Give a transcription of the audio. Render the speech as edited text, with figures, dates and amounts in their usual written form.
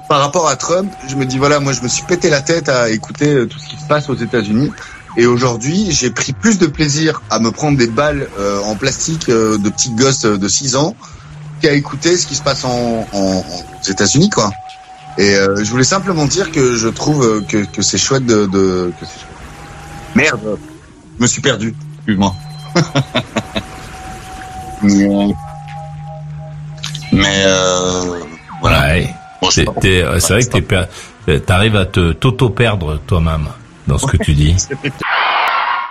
par rapport à Trump, je me dis voilà, moi je me suis pété la tête à écouter tout ce qui se passe aux États-Unis. Et aujourd'hui, j'ai pris plus de plaisir à me prendre des balles en plastique de petits gosses de 6 ans qu'à écouter ce qui se passe aux États-Unis, quoi. Et je voulais simplement dire que je trouve que c'est chouette que c'est chouette. Merde, je me suis perdu. Excuse-moi. mais voilà. Ouais. Bon, c'est vrai que t'arrives à t'auto-perdre toi-même dans ce que tu dis.